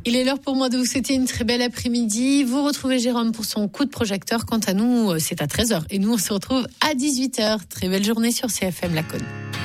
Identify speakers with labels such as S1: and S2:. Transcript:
S1: Il est l'heure pour moi de vous souhaiter une très belle après-midi. Vous retrouvez Jérôme pour son coup de projecteur. Quant à nous, c'est à 13h. Et nous, on se retrouve à 18h. Très belle journée sur CFM Laconne.